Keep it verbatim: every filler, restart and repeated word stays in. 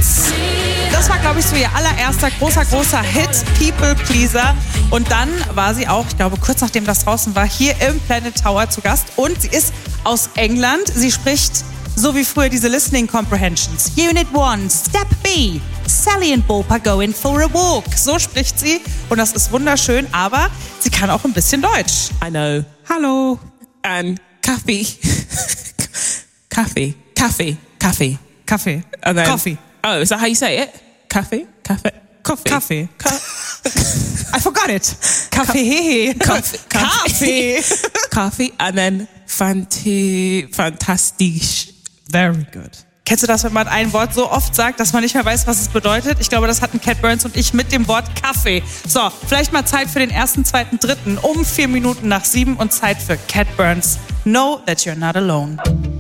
Dance. Das war, glaube ich, so ihr allererster großer, großer Hit, People Pleaser. Und dann war sie auch, ich glaube, kurz nachdem das draußen war, hier im Planet Tower zu Gast. Und sie ist aus England. Sie spricht so wie früher diese Listening Comprehensions. Unit one, Step B. Sally and Bob are going for a walk. So spricht sie. Und das ist wunderschön, aber sie kann auch ein bisschen Deutsch. I know. Hallo. And Kaffee. Kaffee. Kaffee. Kaffee. Kaffee. And then, Coffee. Oh, is that how you say it? Kaffee? Kaffee? Coffee. Kaffee. I forgot it. Kaffee. Kaffee. Kaffee. Kaffee. And then fanti- fantastisch. Very good. Kennst du das, wenn man ein Wort so oft sagt, dass man nicht mehr weiß, was es bedeutet? Ich glaube, das hatten Cat Burns und ich mit dem Wort Kaffee. So, vielleicht mal Zeit für den ersten, zweiten, dritten um vier Minuten nach sieben und Zeit für Cat Burns. Know that you're not alone.